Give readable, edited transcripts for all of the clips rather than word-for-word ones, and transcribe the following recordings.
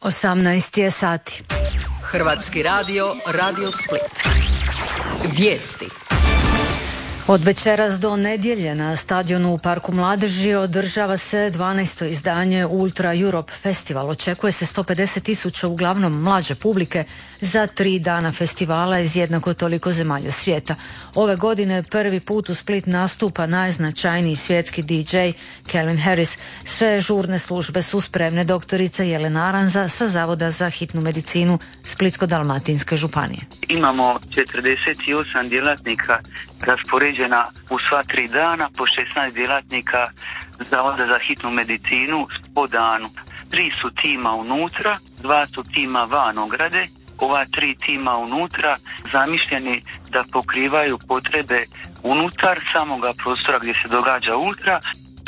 18 je sati. Hrvatski radio, Radio Split. Vijesti. Od večeras do nedjelje na stadionu u Parku mladeži održava se 12. izdanje Ultra Europe Festival. Očekuje se 150.000 uglavnom mlađe publike za 3 dana festivala iz jednako toliko zemalja svijeta. Ove godine prvi put u Split nastupa najznačajniji svjetski DJ Calvin Harris. Sve žurne službe su spremne. Doktorica Jelena Aranza sa Zavoda za hitnu medicinu Splitsko-dalmatinske županije. Imamo 48 djelatnika raspoređena u sva 3 dana, po 16 djelatnika Zavoda za hitnu medicinu po danu. 3 su tima unutra, 2 su tima van ograde. Ova 3 tima unutra zamišljeni da pokrivaju potrebe unutar samoga prostora gdje se događa ultra.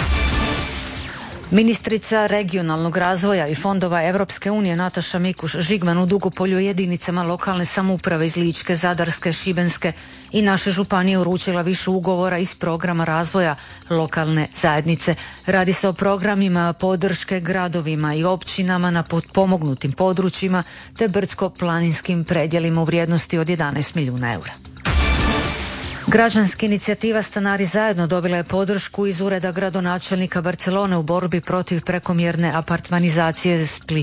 Ministrica regionalnog razvoja i fondova Europske unije Nataša Mikuš Žigman u Dugopolju jedinicama lokalne samouprave iz Ličke, Zadarske, Šibenske i naše županije uručila više ugovora iz programa razvoja lokalne zajednice. Radi se o programima podrške gradovima i općinama na potpomognutim područjima te brdsko-planinskim predjelima u vrijednosti od 11 milijuna eura. Građanska inicijativa Stanari zajedno dobila je podršku iz ureda gradonačelnika Barcelone u borbi protiv prekomjerne apartmanizacije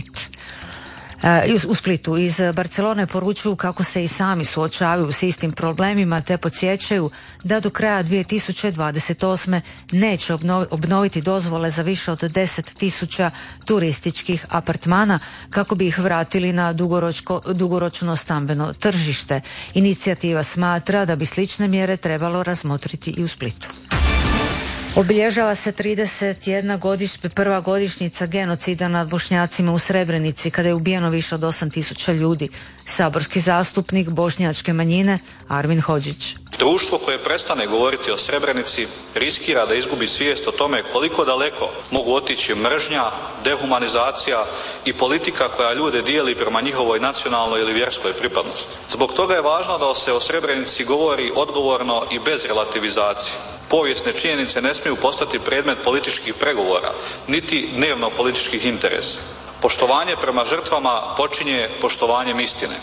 u Splitu. Iz Barcelone poručuju kako se i sami suočavaju s istim problemima te podsjećaju da do kraja 2028. neće obnoviti dozvole za više od 10.000 turističkih apartmana kako bi ih vratili na dugoročno stambeno tržište. Inicijativa smatra da bi slične mjere trebalo razmotriti i u Splitu. Obilježava se 31. godišnjica genocida nad Bošnjacima u Srebrenici kada je ubijeno više od 8.000 ljudi. Saborski zastupnik bošnjačke manjine Armin Hodžić. Društvo koje prestane govoriti o Srebrenici riskira da izgubi svijest o tome koliko daleko mogu otići mržnja, dehumanizacija i politika koja ljude dijeli prema njihovoj nacionalnoj ili vjerskoj pripadnosti. Zbog toga je važno da se o Srebrenici govori odgovorno i bez relativizacije. Povijesne činjenice ne smiju postati predmet političkih pregovora, niti dnevno političkih interesa. Poštovanje prema žrtvama počinje poštovanjem istine.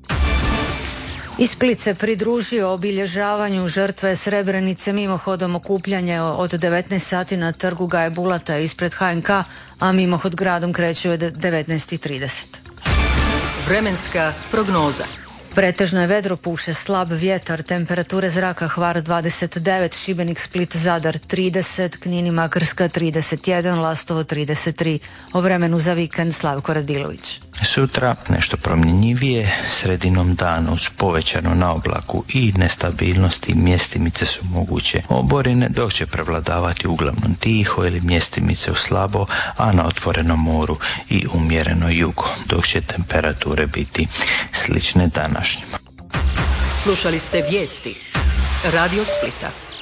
I Split se pridružio obilježavanju žrtve Srebrenice mimohodom okupljanja od 19 sati na trgu Gaje Bulata ispred HNK, a mimohod gradom kreće od 19:30. Vremenska prognoza. Pretežno je vedro, puše slab vjetar, temperature zraka Hvar 29, Šibenik, Split, Zadar 30, Knin i Makarska 31, Lastovo 33. O vremenu za vikend Slavko Radilović. Sutra nešto promjenjivije, sredinom dana uz povećano na oblaku i nestabilnosti mjestimice su moguće oborine, dok će prevladavati uglavnom tiho ili mjestimice u slabo, a na otvorenom moru i umjereno jugo, dok će temperature biti slične današnjima. Slušali ste vijesti Radio Splita.